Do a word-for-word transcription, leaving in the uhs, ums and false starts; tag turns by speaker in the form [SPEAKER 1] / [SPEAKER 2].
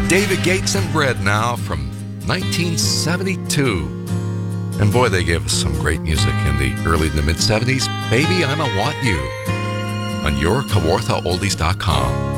[SPEAKER 1] David Gates and Bread now from nineteen seventy-two. And boy, they gave us some great music in the early to mid seventies. Baby, I'm a Want You on your Kawartha Oldies dot com.